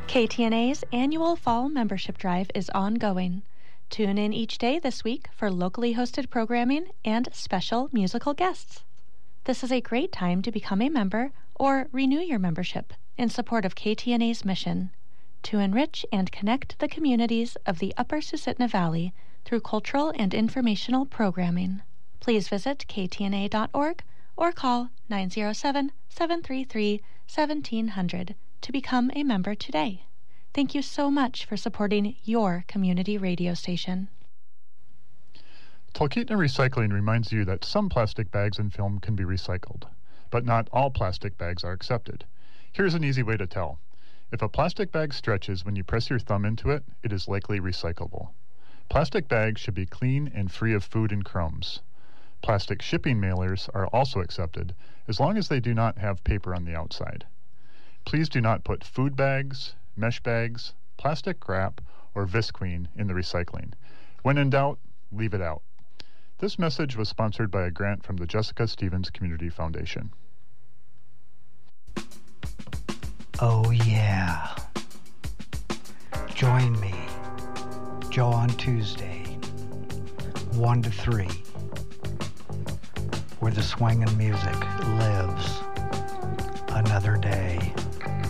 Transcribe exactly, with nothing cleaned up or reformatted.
K T N A's annual fall membership drive is ongoing. Tune in each day this week for locally hosted programming and special musical guests. This is a great time to become a member or renew your membership in support of K T N A's mission to enrich and connect the communities of the Upper Susitna Valley through cultural and informational programming. Please visit K T N A dot org or call nine zero seven, seven three three, one seven zero zero to become a member today. Thank you so much for supporting your community radio station. Talkeetna Recycling reminds you that some plastic bags and film can be recycled, but not all plastic bags are accepted. Here's an easy way to tell. If a plastic bag stretches when you press your thumb into it, it is likely recyclable. Plastic bags should be clean and free of food and crumbs. Plastic shipping mailers are also accepted, as long as they do not have paper on the outside. Please do not put food bags, mesh bags, plastic wrap, or Visqueen in the recycling. When in doubt, leave it out. This message was sponsored by a grant from the Jessica Stevens Community Foundation. Oh yeah. Join me, Joe, on Tuesday, one to three, where the swinging music lives another day.